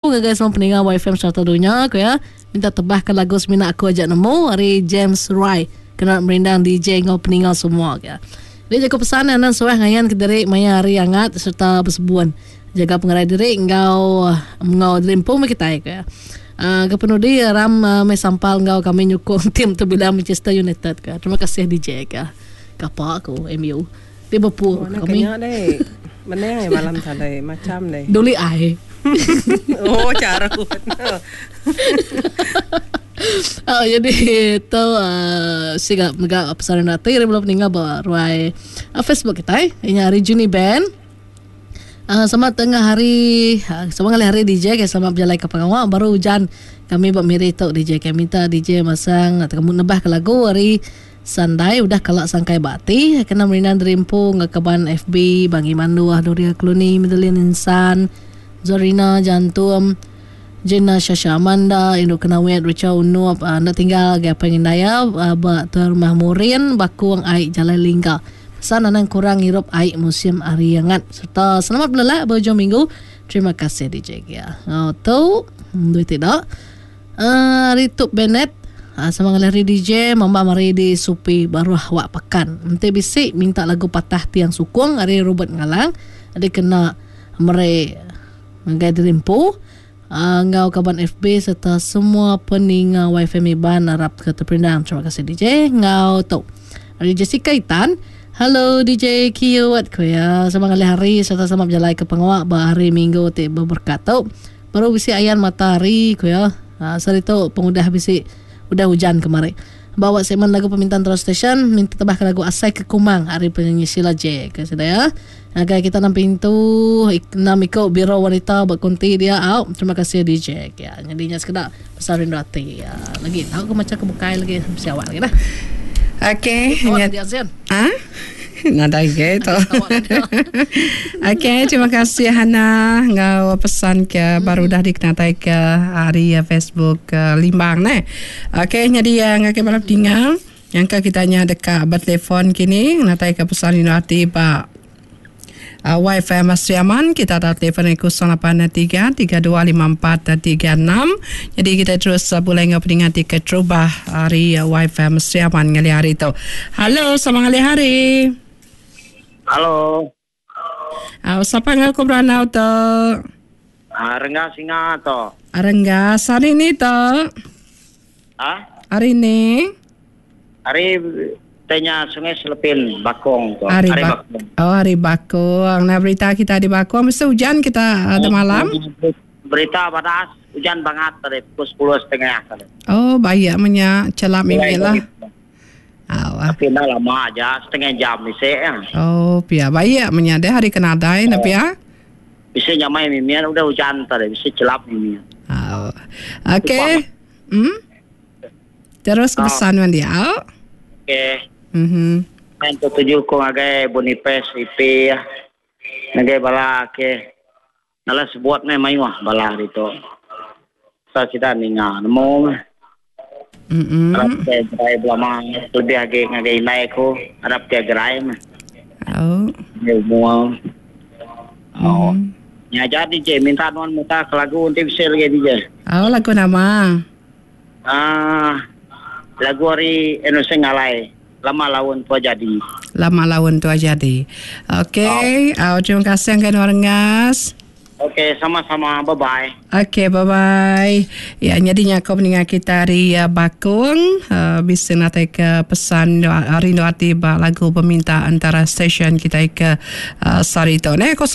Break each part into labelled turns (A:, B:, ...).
A: pun guys semua pendengar YFM serta dunia aku ya. Minta tebahkan lagu semina aku ajak nemu hari James Rai. Kena merindang DJ ngau pendengar semua ya. Jadi aku pesan anan suah ngayan ke diri maya hari hangat serta bersebuan. Jaga pengerai diri ngau derimpung kita ya. Kepenudi ram may sampal ngau kami nyukong tim terbilang Manchester United ka. Terima kasih DJ ka. Kapa aku MU. Dia berpu kami.
B: Mana yang malam tadi macam deh.
A: Duli ai.
B: Oh cara ku.
A: Jadi itu siga mega pesaran nanti belum meninggal baru Facebook kita ini hari Juni band sama tengah hari sama kali hari DJ ke sama berjalan ke pengawal baru hujan kami buat mirip tu DJ kami minta DJ masang atau kamu nebah ke lagu hari Sandai udah kalak sangkai bati kena merinan derimpung ngekaban FB Bang Iman Nuah Doria Kluni Medallion Insan Zorina Jantum Jena Syasha Amanda Induk Kenawet Richa Unup nak tinggal gaya pengindaya bak termahmurin bakuang aik jalan lingga pesan anang kurang hirup aik musim ariangat serta selamat belala berjam minggu. Terima kasih DJ ya. Tu duit tidak Rituk Bennett sama ngelari DJ mamba mari di supi baru wak pekan nanti bisik minta lagu patah tiang sukung hari Robert Ngalang ada kena meri ngai derimpu ngau kaban FB serta semua pendengar YFM Iban harap ke terpendam. Terima kasih DJ ngau tu hari Jessica Itan. Halo DJ Kiwat ko ya sama hari serta sama berjalan ke pengawak hari minggu te berberkat tu baru bisik ayan matahari ko ya sari tu pengudah bisik udah hujan kemarin. Bawa segmen lagu permintaan terus station minta tebah ke lagu Asai ke Kumang hari penyanyi Sheila J. Kasih ya. Agar kita nam pintu nam ikut biro wanita berkunti dia out. Terima kasih DJ ya. Jadinya sekedar besar rindu hati ya. Lagi tahu aku macam kebukai lagi siawak lagi dah.
B: Okey. Nada gitu. Okey, terima kasih Hana ngau pesan ke baru dah dikenatai ke hari Facebook Limbang ne. Okey, jadi yang ngake balap tinggal yang kita nya dekat bertelefon kini natai ke pesan inati Pak YFM Masriaman kita ada telefon 083-3254-36. Jadi kita terus boleh ngapingati ke terubah hari YFM Masriaman ngali hari tu. Halo, selamat hari.
C: Halo.
B: Siapa ngau ko branau to?
C: Rengga singa to.
B: Rengga hari ni to. Hari ni.
C: Hari tanya Sungai Selepin Bakong to.
B: Hari Bakong. Oh, hari Bakong. Nah, berita kita di Bakong mesti hujan kita ada malam.
C: Berita panas, hujan banget tadi pukul 10:30.
B: Oh, bahaya menya celap ini lah.
C: Tapi dah lama aja, setengah jam ni saya.
B: Oh, pia bahaya menya deh hari Kanadai, tapi ya.
C: Bisa nyamai mimian udah hujan tadi, bisa celap mimian.
B: Oh, oke. Terus kepesan dia.
C: Oke. Main tujuh ko ngagai Bonipes IP ngagai bala ke nala sebuat na may bala dito sa kita ninga namo harap dia drive lamang lebih agak ngagai naik ko harap dia drive ya jadi DJ minta nuan muta ke lagu untuk bisa lagi DJ
B: lagu nama
C: lagu hari Indonesia ngalai Lama lawan tua jadi.
B: Lama lawan tua jadi. Okey, terima kasih kan Warengas.
C: Okey, sama-sama. Bye-bye.
B: Okey, bye-bye. Ya, jadinya kau mendengar kita hari Bakung. Bisa nanti ke pesan rindu hati lagu peminta antara stesen kita ke Sarito.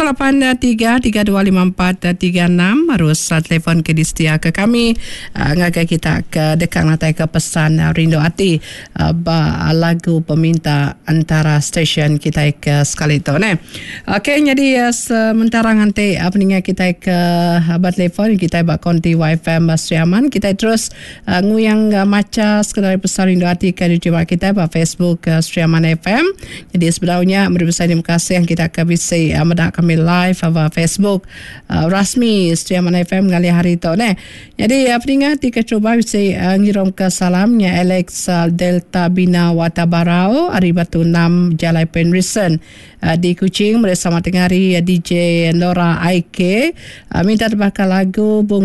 B: 083-3254-36 harus telefon ke distia ke kami. Ngakai kita ke dekat nanti ke pesan rindu hati lagu peminta antara stesen kita ke Skalito. Okey, jadi sementara nanti pendengar kita ke telefon kita bak konti YFM Masriaman kita terus nguyang maca sekedar pesan rindu hati ke YouTube kita bak Facebook Masriaman FM. Jadi sebenarnya berbesar terima kasih yang kita ke bisa medak kami live bak Facebook rasmi Masriaman FM kali hari tu ne. Jadi pendengar kita cuba bisa ngirim ke salamnya Alex Delta Bina Watabarao Ari Batu 6 Jalai Penrison di Kuching bersama tengah hari DJ Nora Aike minta terbakar lagu